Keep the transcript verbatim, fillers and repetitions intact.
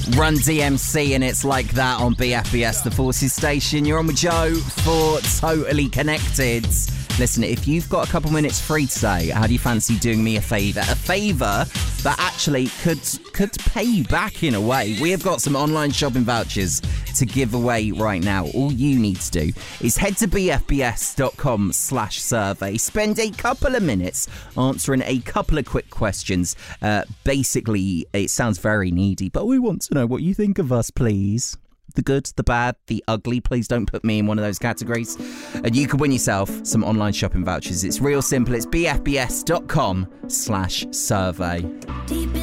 Run D M C, and it's like that on B F B S, the Forces station. You're on with Joe for Totally Connected. Listen, if you've got a couple minutes free today, how do you fancy doing me a favour? A favour that actually could could pay you back in a way. We have got some online shopping vouchers to give away right now. All you need to do is head to bfbs.com slash survey. Spend a couple of minutes answering a couple of quick questions. Uh, basically, it sounds very needy, but we want to know what you think of us, please. The good, the bad, the ugly. Please don't put me in one of those categories. And you can win yourself some online shopping vouchers. It's real simple. It's bfbs.com slash survey. Deep